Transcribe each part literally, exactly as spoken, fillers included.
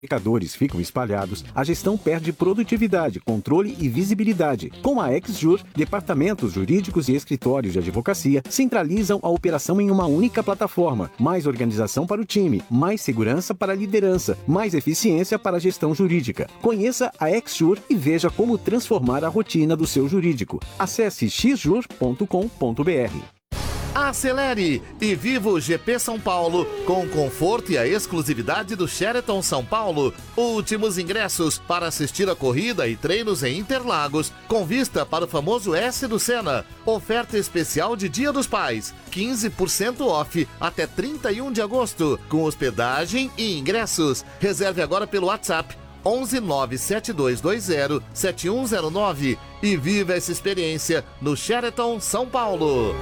indicadores ficam espalhados, a gestão perde produtividade, controle e visibilidade. Com a Exjur, departamentos jurídicos e escritórios de advocacia centralizam a operação em uma única plataforma. Mais organização para o time, mais segurança para a liderança, mais eficiência para a gestão jurídica. Conheça a Exjur e veja como transformar a rotina do seu jurídico. Acesse x jur ponto com ponto b r. Acelere e viva o G P São Paulo com o conforto e a exclusividade do Sheraton São Paulo. Últimos ingressos para assistir a corrida e treinos em Interlagos, com vista para o famoso S do Senna. Oferta especial de Dia dos Pais, quinze por cento off até trinta e um de agosto, com hospedagem e ingressos. Reserve agora pelo WhatsApp onze nove sete dois dois zero sete um zero nove e viva essa experiência no Sheraton São Paulo.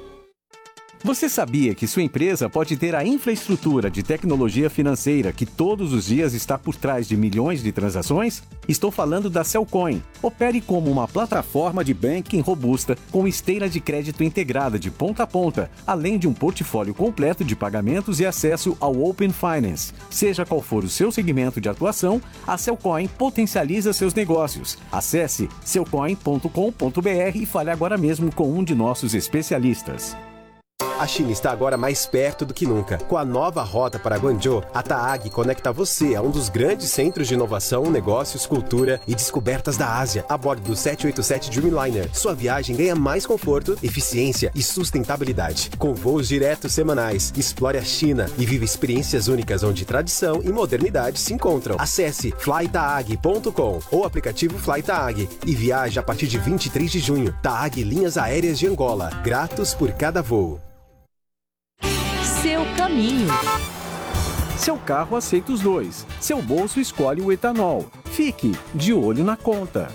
Você sabia que sua empresa pode ter a infraestrutura de tecnologia financeira que todos os dias está por trás de milhões de transações? Estou falando da Cellcoin. Opere como uma plataforma de banking robusta com esteira de crédito integrada de ponta a ponta, além de um portfólio completo de pagamentos e acesso ao Open Finance. Seja qual for o seu segmento de atuação, a Cellcoin potencializa seus negócios. Acesse cellcoin ponto com ponto b r e fale agora mesmo com um de nossos especialistas. A China está agora mais perto do que nunca. Com a nova rota para Guangzhou, a TAAG conecta você a um dos grandes centros de inovação, negócios, cultura e descobertas da Ásia, a bordo do sete oito sete Dreamliner. Sua viagem ganha mais conforto, eficiência e sustentabilidade. Com voos diretos semanais, explore a China e viva experiências únicas onde tradição e modernidade se encontram. Acesse fly taag ponto com ou aplicativo FlyTaag e viaje a partir de vinte e três de junho. TAAG Linhas Aéreas de Angola. Gratos por cada voo. Seu caminho. Seu carro aceita os dois. Seu bolso escolhe o etanol. Fique de olho na conta.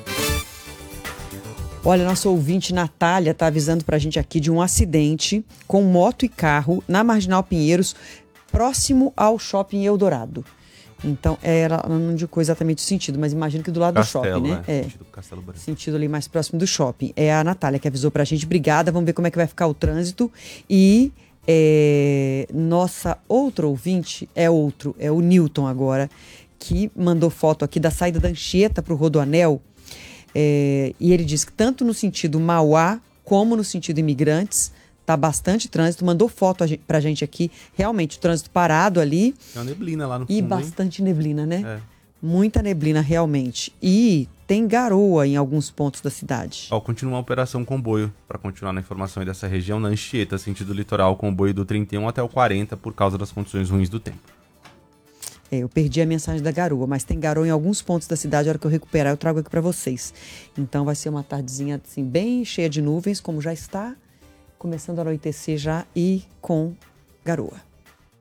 Olha, nossa ouvinte Natália está avisando para a gente aqui de um acidente com moto e carro na Marginal Pinheiros, próximo ao Shopping Eldorado. Então, ela não indicou exatamente o sentido, mas imagino que do lado Castelo, do shopping, né? É, sentido, Castelo Branco. Sentido ali mais próximo do shopping. É a Natália que avisou para a gente. Obrigada, vamos ver como é que vai ficar o trânsito. E é, nossa outra ouvinte é outro, é o Newton agora, que mandou foto aqui da saída da Anchieta para o Rodoanel. É, e ele diz que tanto no sentido Mauá como no sentido Imigrantes tá bastante trânsito, mandou foto pra gente aqui, realmente o trânsito parado ali. Tem uma neblina lá no fundo. E bastante hein? neblina, né? É. Muita neblina realmente. E tem garoa em alguns pontos da cidade. Ó, continua a operação comboio, para continuar na informação aí dessa região, na Anchieta, sentido litoral, comboio do trinta e um até o quarenta, por causa das condições ruins do tempo. É, eu perdi a mensagem da garoa, mas tem garoa em alguns pontos da cidade. A hora que eu recuperar, eu trago aqui para vocês. Então vai ser uma tardezinha assim, bem cheia de nuvens, como já está, começando a anoitecer já e com garoa.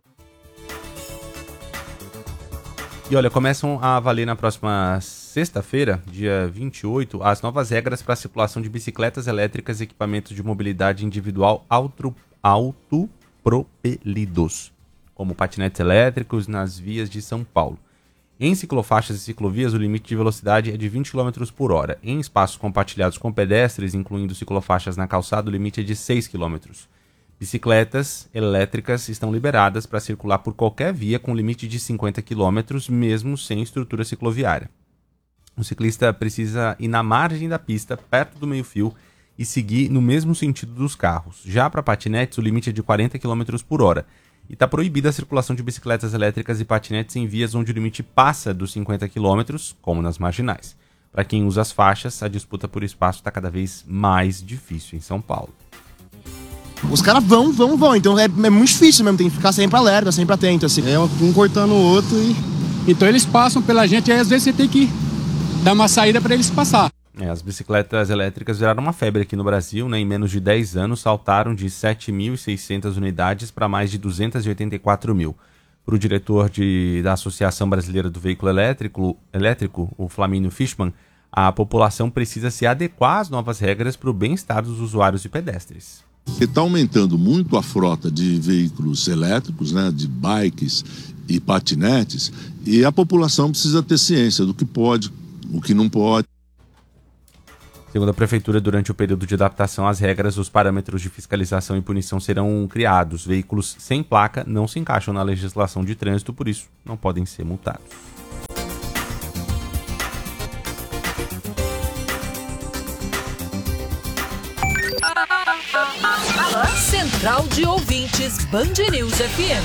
E olha, começam a valer na próxima sexta-feira, dia vinte e oito, as novas regras para a circulação de bicicletas elétricas e equipamentos de mobilidade individual auto, autopropelidos, como patinetes elétricos nas vias de São Paulo. Em ciclofaixas e ciclovias, o limite de velocidade é de vinte quilômetros por hora. Em espaços compartilhados com pedestres, incluindo ciclofaixas na calçada, o limite é de seis quilômetros. Bicicletas elétricas estão liberadas para circular por qualquer via com limite de cinquenta quilômetros, mesmo sem estrutura cicloviária. O ciclista precisa ir na margem da pista, perto do meio-fio, e seguir no mesmo sentido dos carros. Já para patinetes, o limite é de quarenta quilômetros por hora. E está proibida a circulação de bicicletas elétricas e patinetes em vias onde o limite passa dos cinquenta quilômetros, como nas marginais. Para quem usa as faixas, a disputa por espaço está cada vez mais difícil em São Paulo. Os caras vão, vão, vão. Então é, é muito difícil mesmo, tem que ficar sempre alerta, sempre atento, assim. É um cortando o outro e... Então eles passam pela gente, aí às vezes você tem que dar uma saída para eles passar. É, as bicicletas elétricas viraram uma febre aqui no Brasil, né? Em menos de dez anos saltaram de sete mil e seiscentas unidades para mais de duzentos e oitenta e quatro mil. Para o diretor de, da Associação Brasileira do Veículo Elétrico, elétrico, o Flamínio Fischmann, a população precisa se adequar às novas regras para o bem-estar dos usuários e pedestres. Está aumentando muito a frota de veículos elétricos, né, de bikes e patinetes, e a população precisa ter ciência do que pode, o que não pode. Segundo a Prefeitura, durante o período de adaptação às regras, os parâmetros de fiscalização e punição serão criados. Veículos sem placa não se encaixam na legislação de trânsito, por isso não podem ser multados. Central de Ouvintes Band News F M.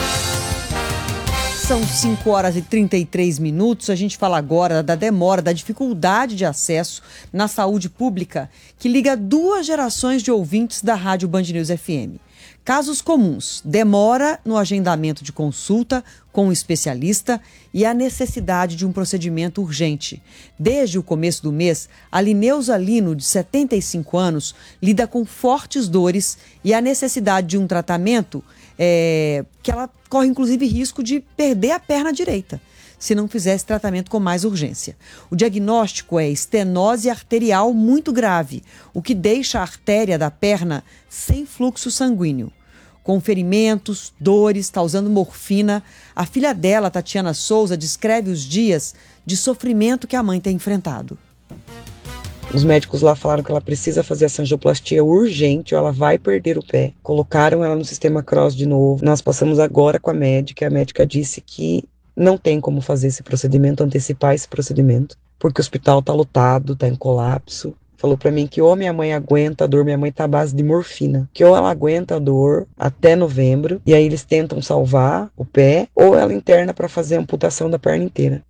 São cinco horas e trinta e três minutos. A gente fala agora da demora, da dificuldade de acesso na saúde pública que liga duas gerações de ouvintes da Rádio Band News F M. Casos comuns: demora no agendamento de consulta com um especialista e a necessidade de um procedimento urgente. Desde o começo do mês, a Lineuza Lino, de setenta e cinco anos, lida com fortes dores e a necessidade de um tratamento é, que ela corre, inclusive, risco de perder a perna direita, se não fizesse tratamento com mais urgência. O diagnóstico é estenose arterial muito grave, o que deixa a artéria da perna sem fluxo sanguíneo. Com ferimentos, dores, está usando morfina. A filha dela, Tatiana Souza, descreve os dias de sofrimento que a mãe tem enfrentado. Os médicos lá falaram que ela precisa fazer essa angioplastia urgente ou ela vai perder o pé. Colocaram ela no sistema Cross de novo. Nós passamos agora com a médica. A médica disse que não tem como fazer esse procedimento, antecipar esse procedimento, porque o hospital está lotado, está em colapso. Falou pra mim que ou minha mãe aguenta a dor, minha mãe tá à base de morfina, que ou ela aguenta a dor até novembro, e aí eles tentam salvar o pé, ou ela interna para fazer a amputação da perna inteira.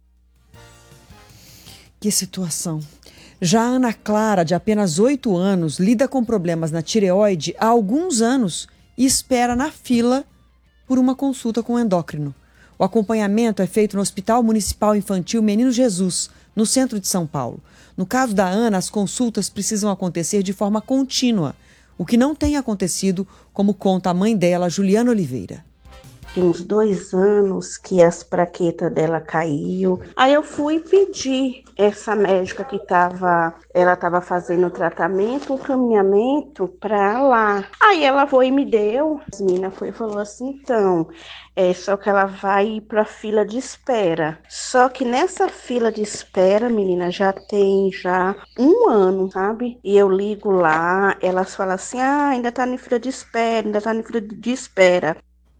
Que situação. Já a Ana Clara, de apenas oito anos, lida com problemas na tireoide há alguns anos e espera na fila por uma consulta com o endócrino. O acompanhamento é feito no Hospital Municipal Infantil Menino Jesus, no centro de São Paulo. No caso da Ana, as consultas precisam acontecer de forma contínua, o que não tem acontecido, como conta a mãe dela, Juliana Oliveira. Tem uns dois anos que as plaquetas dela caiu. Aí eu fui pedir essa médica que tava, ela estava fazendo o tratamento, o caminhamento para lá. Aí ela foi e me deu. A menina foi e falou assim, então, é só que ela vai ir para fila de espera. Só que nessa fila de espera, menina, já tem já um ano, sabe? E eu ligo lá, elas falam assim, ah, ainda tá na fila de espera, ainda tá na fila de espera.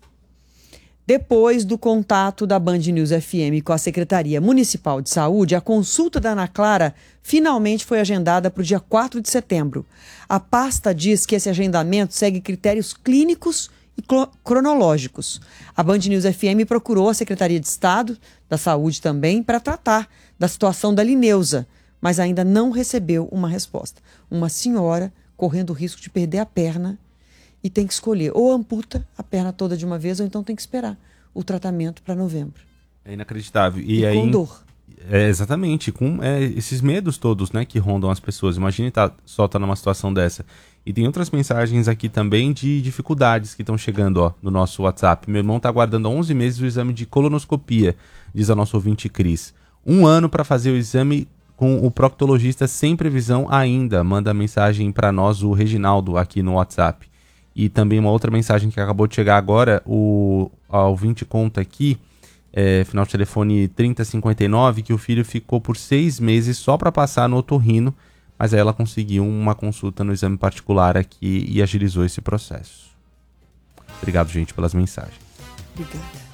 Depois do contato da Band News F M com a Secretaria Municipal de Saúde, a consulta da Ana Clara finalmente foi agendada para o dia quatro de setembro. A pasta diz que esse agendamento segue critérios clínicos e cronológicos. A Band News F M procurou a Secretaria de Estado da Saúde também para tratar da situação da Lineuza, mas ainda não recebeu uma resposta. Uma senhora correndo o risco de perder a perna e tem que escolher, ou amputa a perna toda de uma vez, ou então tem que esperar o tratamento para novembro. É inacreditável. E, e aí, com dor. É, exatamente, com é, esses medos todos, né, que rondam as pessoas. Imagine tá, só estar tá numa situação dessa. E tem outras mensagens aqui também de dificuldades que estão chegando ó, no nosso WhatsApp. Meu irmão está aguardando há onze meses o exame de colonoscopia, diz a nossa ouvinte Cris. Um ano para fazer o exame com o proctologista sem previsão ainda. Manda mensagem para nós o Reginaldo aqui no WhatsApp. E também uma outra mensagem que acabou de chegar agora, o a ouvinte conta aqui, é, final de telefone trinta cinquenta e nove, que o filho ficou por seis meses só para passar no otorrino, mas aí ela conseguiu uma consulta no exame particular aqui e agilizou esse processo. Obrigado, gente, pelas mensagens. Obrigada.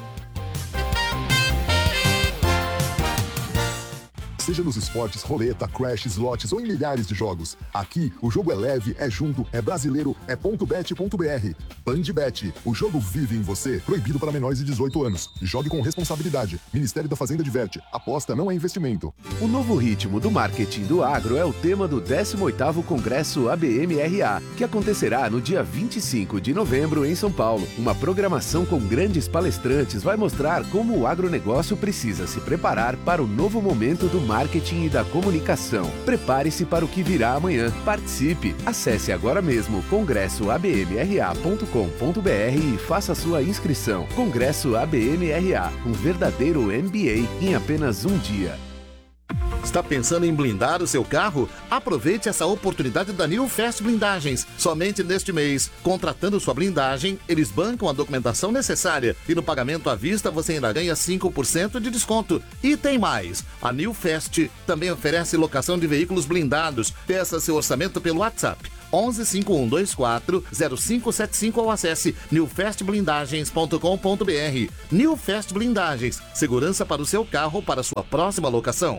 Seja nos esportes, roleta, crash, slots ou em milhares de jogos. Aqui, o jogo é leve, é junto, é brasileiro, é ponto bet ponto br. Bandbet, o jogo vive em você. Proibido para menores de dezoito anos. Jogue com responsabilidade. Ministério da Fazenda diverte. Aposta não é investimento. O novo ritmo do marketing do agro é o tema do décimo oitavo Congresso A B M R A, que acontecerá no dia vinte e cinco de novembro em São Paulo. Uma programação com grandes palestrantes vai mostrar como o agronegócio precisa se preparar para o novo momento do marketing marketing e da comunicação. Prepare-se para o que virá amanhã. Participe! Acesse agora mesmo congresso a b m r a ponto com ponto b r e faça sua inscrição. Congresso A B M R A, um verdadeiro M B A em apenas um dia. Está pensando em blindar o seu carro? Aproveite essa oportunidade da New Fast Blindagens. Somente neste mês, contratando sua blindagem, eles bancam a documentação necessária e no pagamento à vista você ainda ganha cinco por cento de desconto. E tem mais! A New Fast também oferece locação de veículos blindados. Peça seu orçamento pelo WhatsApp onze cinco um dois quatro zero cinco sete cinco ou acesse new fast blindagens ponto com ponto b r. New Fast Blindagens, segurança para o seu carro para sua próxima locação.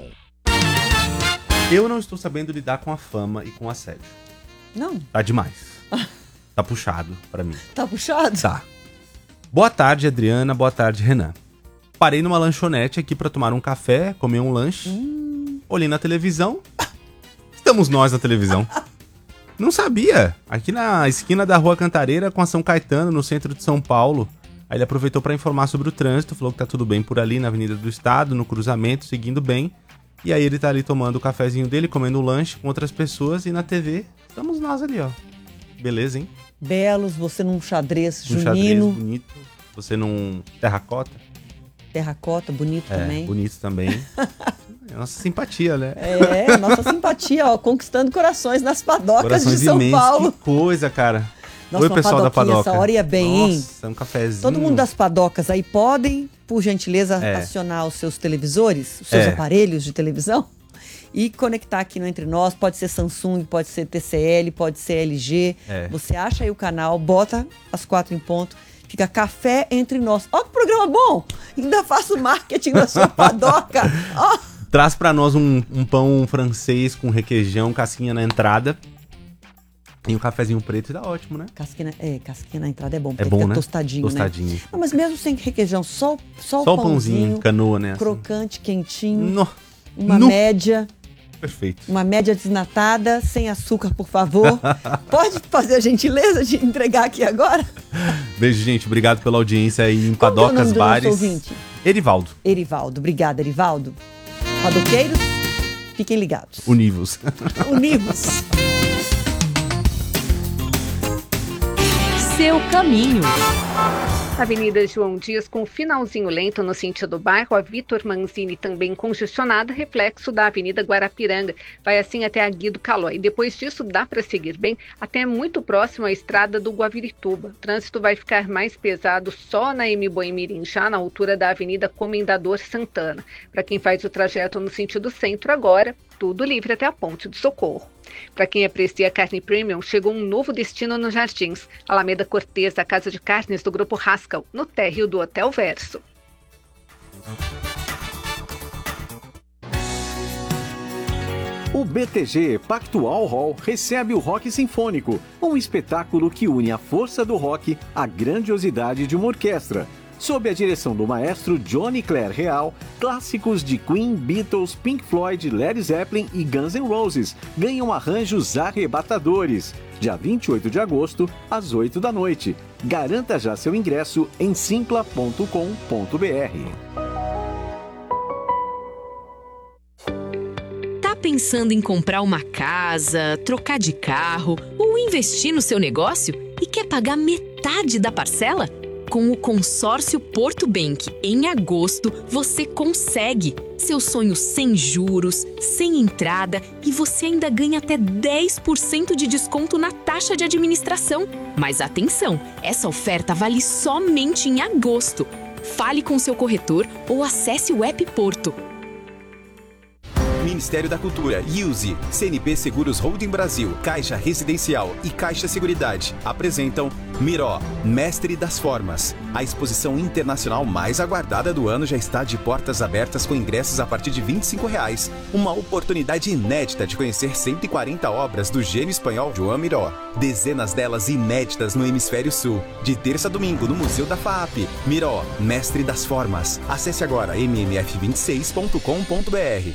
Eu não estou sabendo lidar com a fama e com o assédio. Não. Tá demais. Tá puxado pra mim. Tá puxado? Tá. Boa tarde, Adriana. Boa tarde, Renan. Parei numa lanchonete aqui pra tomar um café, comer um lanche. Hum. Olhei na televisão. Estamos nós na televisão. Não sabia. Aqui na esquina da Rua Cantareira com a São Caetano, no centro de São Paulo. Aí ele aproveitou pra informar sobre o trânsito, falou que tá tudo bem por ali na Avenida do Estado, no cruzamento, seguindo bem. E aí ele tá ali tomando o cafezinho dele, comendo um lanche com outras pessoas e na T V estamos nós ali, ó. Beleza, hein? Belos, você num xadrez Um junino. xadrez bonito. Você num terracota. Terracota, bonito É, também. bonito também. É nossa simpatia, né? É, nossa simpatia, ó, conquistando corações nas padocas Corações de São imensos, Paulo. Que coisa, cara. Nossa, Oi, pessoal da padoquinha, padoca. essa hora ia bem, hein? Nossa, um cafezinho. Todo mundo das padocas aí podem, por gentileza, É. acionar os seus televisores, os seus É. aparelhos de televisão e conectar aqui no Entre Nós. Pode ser Samsung, pode ser T C L, pode ser L G. É. Você acha aí o canal, bota às quatro em ponto. Fica Café Entre Nós. Ó que programa bom! Ainda faço marketing da sua padoca. Ó. Traz pra nós um, um pão francês com requeijão, casquinha na entrada. E um cafezinho preto, dá ótimo, né? Casquinha, é, casquinha na entrada é bom, porque É bom, fica né? tostadinho, Tostadinho. né? Não, mas mesmo sem requeijão, só, só, Só o o pãozinho, pãozinho, canoa, né? Assim. crocante, quentinho, No- uma no- média, Perfeito. uma média desnatada, sem açúcar, por favor. Pode fazer a gentileza de entregar aqui agora? Beijo, gente. Obrigado pela audiência aí em Qual que é o Padocas nome do nosso Bares. ouvinte? Erivaldo. Erivaldo, obrigada, Erivaldo. Padoqueiros, fiquem ligados. Univos. Univos. Seu caminho. Avenida João Dias com finalzinho lento no sentido bairro, a Vitor Manzini também congestionada, reflexo da Avenida Guarapiranga. Vai assim até a Guido Calói. Depois disso dá para seguir bem até muito próximo à estrada do Guavirituba. O trânsito vai ficar mais pesado só na M. Boemirim, já na altura da Avenida Comendador Santana. Para quem faz o trajeto no sentido centro agora, tudo livre até a Ponte do Socorro. Para quem aprecia carne premium, chegou um novo destino nos Jardins. Alameda Cortez, a casa de carnes do Grupo Haskell, no térreo do Hotel Verso. O B T G Pactual Hall recebe o Rock Sinfônico, um espetáculo que une a força do rock à grandiosidade de uma orquestra. Sob a direção do maestro Johnny Clare Real, clássicos de Queen, Beatles, Pink Floyd, Led Zeppelin e Guns N' Roses ganham arranjos arrebatadores. Dia vinte e oito de agosto, às oito da noite. Garanta já seu ingresso em simpla ponto com ponto b r. Tá pensando em comprar uma casa, trocar de carro ou investir no seu negócio e quer pagar metade da parcela? Com o consórcio Porto Bank, em agosto, você consegue. Seu sonho sem juros, sem entrada e você ainda ganha até dez por cento de desconto na taxa de administração. Mas atenção, essa oferta vale somente em agosto. Fale com seu corretor ou acesse o app Porto. Ministério da Cultura, I U S E, C N P Seguros Holding Brasil, Caixa Residencial e Caixa Seguridade apresentam Miró, Mestre das Formas. A exposição internacional mais aguardada do ano já está de portas abertas com ingressos a partir de vinte e cinco reais. Uma oportunidade inédita de conhecer cento e quarenta obras do gênio espanhol Joan Miró. Dezenas delas inéditas no Hemisfério Sul. De terça a domingo no Museu da FAAP. Miró, Mestre das Formas. Acesse agora m m f vinte e seis ponto com ponto b r.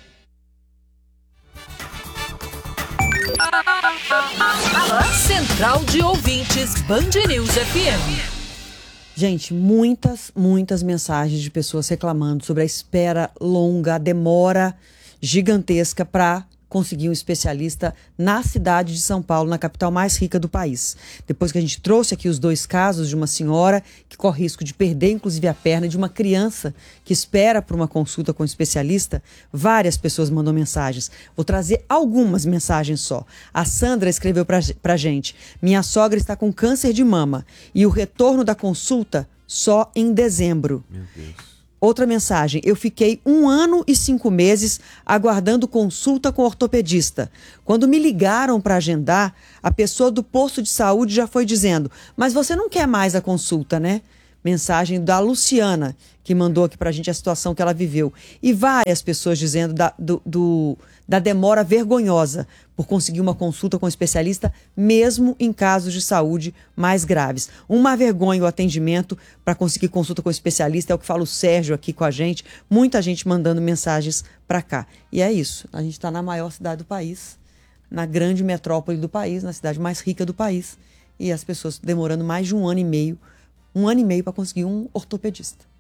Central de Ouvintes Band News F M. Gente, muitas, muitas mensagens de pessoas reclamando sobre a espera longa, a demora gigantesca para conseguir um especialista na cidade de São Paulo, na capital mais rica do país. Depois que a gente trouxe aqui os dois casos de uma senhora que corre risco de perder inclusive a perna, e de uma criança que espera por uma consulta com um especialista, várias pessoas mandam mensagens. Vou trazer algumas mensagens só. A Sandra escreveu pra, pra gente: minha sogra está com câncer de mama e o retorno da consulta só em dezembro. Meu Deus. Outra mensagem: eu fiquei um ano e cinco meses aguardando consulta com ortopedista. Quando me ligaram para agendar, a pessoa do posto de saúde já foi dizendo: mas você não quer mais a consulta, né? mensagem da Luciana, que mandou aqui pra gente a situação que ela viveu. E várias pessoas dizendo da, do, do, da demora vergonhosa por conseguir uma consulta com um especialista, mesmo em casos de saúde mais graves. Uma vergonha o atendimento para conseguir consulta com um especialista, é o que fala o Sérgio aqui com a gente. Muita gente mandando mensagens para cá. E é isso, a gente está na maior cidade do país, na grande metrópole do país, na cidade mais rica do país, e as pessoas demorando mais de um ano e meio, um ano e meio para conseguir um ortopedista.